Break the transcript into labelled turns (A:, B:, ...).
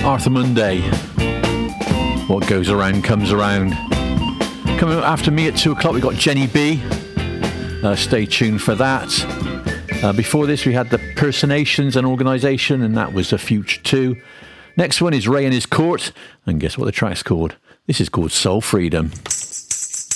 A: Arthur Monday. What goes around comes around. Coming up after me at 2 o'clock, we got Jenny B. Stay tuned for that. Before this, we had the Personations and Organisation, and that was The Future 2. Next one is Ray and His Court, and guess what the track's called? This is called Soul Freedom.